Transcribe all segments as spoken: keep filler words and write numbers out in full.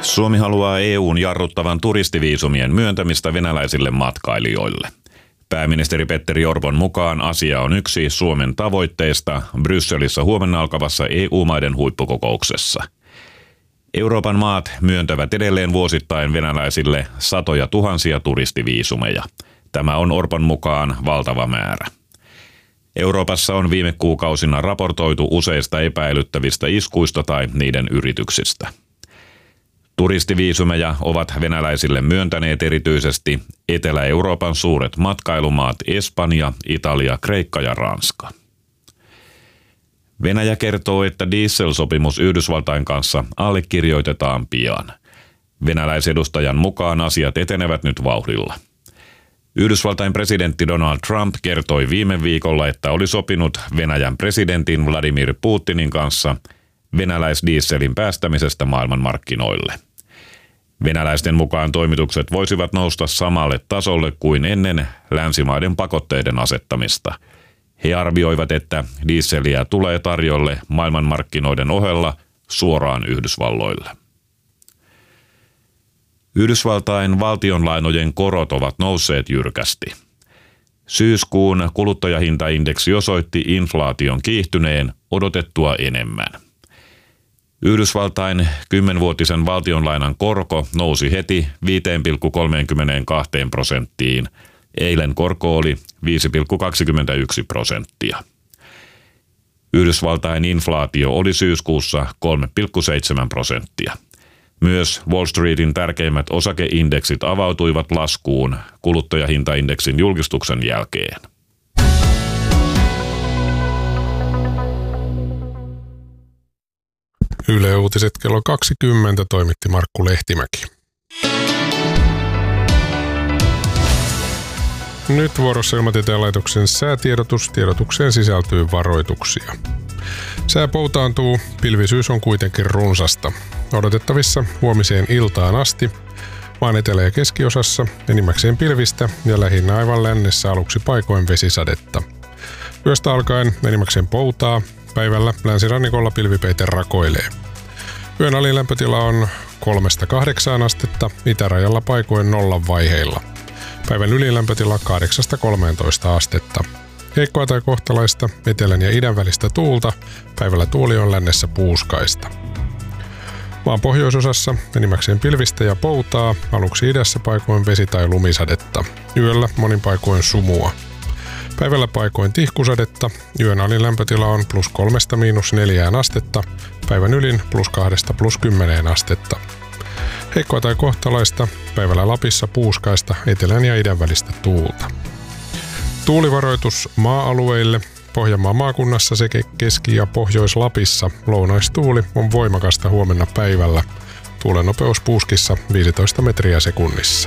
Suomi haluaa E U:n jarruttavan turistiviisumien myöntämistä venäläisille matkailijoille. Pääministeri Petteri Orpon mukaan asia on yksi Suomen tavoitteista Brysselissä huomenna alkavassa E U-maiden huippukokouksessa. Euroopan maat myöntävät edelleen vuosittain venäläisille satoja tuhansia turistiviisumeja. Tämä on Orpon mukaan valtava määrä. Euroopassa on viime kuukausina raportoitu useista epäilyttävistä iskuista tai niiden yrityksistä. Turistiviisumeja ovat venäläisille myöntäneet erityisesti Etelä-Euroopan suuret matkailumaat Espanja, Italia, Kreikka ja Ranska. Venäjä kertoo, että dieselsopimus Yhdysvaltain kanssa allekirjoitetaan pian. Venäläisedustajan mukaan asiat etenevät nyt vauhdilla. Yhdysvaltain presidentti Donald Trump kertoi viime viikolla, että oli sopinut Venäjän presidentin Vladimir Putinin kanssa venäläisdieselin päästämisestä maailmanmarkkinoille. Venäläisten mukaan toimitukset voisivat nousta samalle tasolle kuin ennen länsimaiden pakotteiden asettamista. He arvioivat, että dieseliä tulee tarjolle maailmanmarkkinoiden ohella suoraan Yhdysvalloille. Yhdysvaltain valtionlainojen korot ovat nousseet jyrkästi. Syyskuun kuluttajahintaindeksi osoitti inflaation kiihtyneen odotettua enemmän. Yhdysvaltain kymmenvuotisen valtionlainan korko nousi heti viisi pilkku kolmekymmentäkaksi prosenttiin. Eilen korko oli viisi pilkku kaksikymmentäyksi prosenttia. Yhdysvaltain inflaatio oli syyskuussa kolme pilkku seitsemän prosenttia. Myös Wall Streetin tärkeimmät osakeindeksit avautuivat laskuun kuluttajahintaindeksin julkistuksen jälkeen. Yle Uutiset kello kaksikymmentä toimitti Markku Lehtimäki. Nyt vuorossa Ilmatieteen laitoksen säätiedotus. Tiedotukseen sisältyy varoituksia. Sää poutaantuu, pilvisyys on kuitenkin runsasta. Odotettavissa huomiseen iltaan asti. Maan etelä- ja keskiosassa enimmäkseen pilvistä ja lähinnä aivan lännessä aluksi paikoin vesisadetta. Yöstä alkaen enimmäkseen poutaa. Päivällä länsirannikolla pilvipeite rakoilee. Yön alilämpötila on kolmesta kahdeksaan astetta, itärajalla paikoin nollan vaiheilla. Päivän ylilämpötila kahdeksasta kolmeentoista astetta. Heikkoa tai kohtalaista etelän ja idän välistä tuulta, päivällä tuuli on lännessä puuskaista. Maan pohjoisosassa enimmäkseen pilvistä ja poutaa, aluksi idässä paikoin vesi- tai lumisadetta. Yöllä monin paikoin sumua. Päivällä paikoin tihkusadetta, yön alilämpötila on plus kolmesta miinus neljään astetta, päivän ylin plus kahdesta plus kymmeneen astetta. Heikkoa tai kohtalaista, päivällä Lapissa puuskaista etelän ja idän välistä tuulta. Tuulivaroitus maa-alueille. Pohjanmaan maakunnassa sekä Keski- ja Pohjois-Lapissa lounaistuuli on voimakasta huomenna päivällä. Tuulen nopeus puuskissa viisitoista metriä sekunnissa.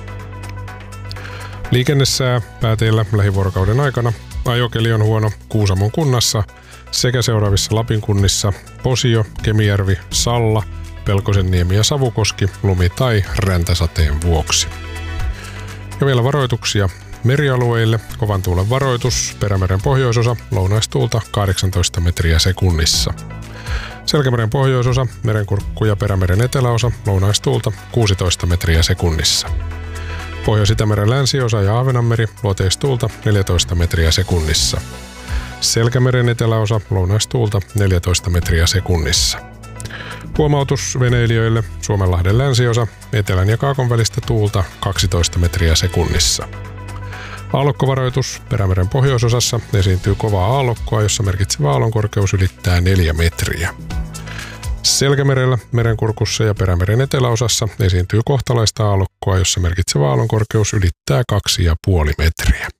Liikennesää pääteillä lähivuorokauden aikana. Ajokeli on huono Kuusamon kunnassa sekä seuraavissa Lapin kunnissa Posio, Kemijärvi, Salla, Pelkosenniemi ja Savukoski lumi- tai räntäsateen vuoksi. Ja vielä varoituksia merialueille. Kovan tuulen varoitus, Perämeren pohjoisosa, lounaistuulta kahdeksantoista metriä sekunnissa. Selkämeren pohjoisosa, Merenkurkku ja Perämeren eteläosa, lounaistuulta kuusitoista metriä sekunnissa. Pohjois-Itämeren länsiosa ja Ahvenanmeri, luoteistuulta neljätoista metriä sekunnissa. Selkämeren eteläosa, lounaistuulta neljätoista metriä sekunnissa. Huomautus veneilijöille, Suomenlahden länsiosa, etelän ja kaakon välistä tuulta kaksitoista metriä sekunnissa. Aallokkovaroitus, Perämeren pohjoisosassa esiintyy kovaa aallokkoa, jossa merkitsevä aallonkorkeus ylittää neljä metriä. Selkämerellä, Merenkurkussa ja Perämeren eteläosassa esiintyy kohtalaista aallokkoa, jossa merkitsevä aallonkorkeus ylittää kaksi pilkku viisi metriä.